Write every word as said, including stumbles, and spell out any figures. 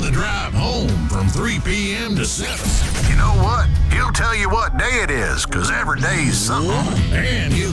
the drive home from three p.m. to seven. You know what? He'll tell you what day it is, because every day's something. And he'll